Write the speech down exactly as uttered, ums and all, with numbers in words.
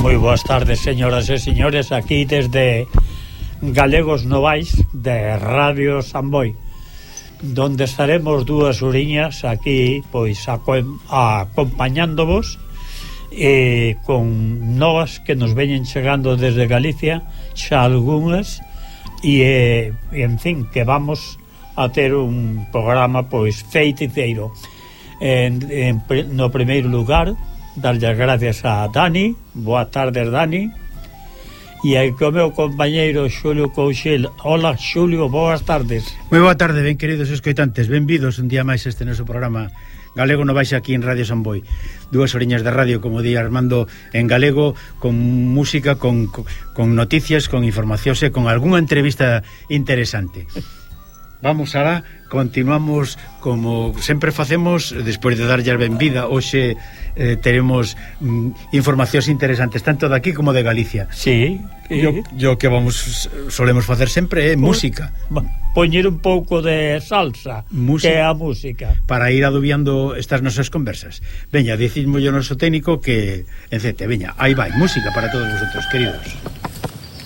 Moi boas tardes, señoras e señores, aquí desde Galegos Novais de Radio Samboy, donde estaremos dúas horiñas aquí, pois, acompañándovos e con novas que nos veñen chegando desde Galicia, xa algunhas, e, en fin, que vamos a ter un programa, pois, feiticeiro. En, en, no primeiro lugar, darlle as gracias a Dani. Boa tarde, Dani. E aí co meu compañeiro Xulio Couchil. Hola, Xulio, boas tardes. Moi boa tarde, ben queridos escoitantes. Benvidos un día máis este noso programa Galego Novais aquí en Radio Samboy. Dúas oriñas de radio, como di Armando, en galego, con música, con, con noticias, con informacións e con algunha entrevista interesante. Vamos alá, continuamos como sempre facemos, despois de darlle a benvida. Hoxe eh, teremos mm, informacións interesantes tanto de aquí como de Galicia. Sí, sí. Yo, yo que vamos solemos facer sempre é eh, música. Poñer un pouco de salsa, música, que é a música, para ir adubiando estas nosas conversas. Veña, dicimos o noso técnico que encete, veña, aí vai, música para todos vosotros, queridos.